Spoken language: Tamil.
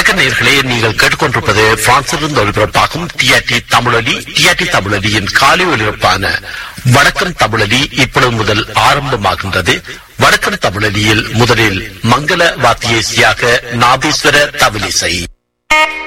வணக்கம் நேயர்களே, நீங்கள் கேட்டுக்கொண்டிருப்பது பிரான்சிலிருந்து ஒளிபரப்பாகும் டிஆர்டி தமிழொலி. டிஆர்டி தமிழொலியின் காலை ஒலிபரப்பான வணக்கம் தமிழொலி இப்பொழுது முதல் ஆரம்பமாகின்றது. வணக்கம் தமிழொலியில் முதலில் மங்கள வாத்திய இசையாக நாதீஸ்வர தவிலிசை.